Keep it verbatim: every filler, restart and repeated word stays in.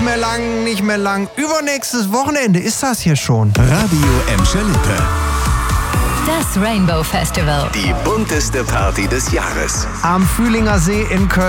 mehr lang, nicht mehr lang. Übernächstes Wochenende ist das hier schon. Radio Emscher Lippe. Das Rainbow Festival. Die bunteste Party des Jahres. Am Fühlinger See in Köln.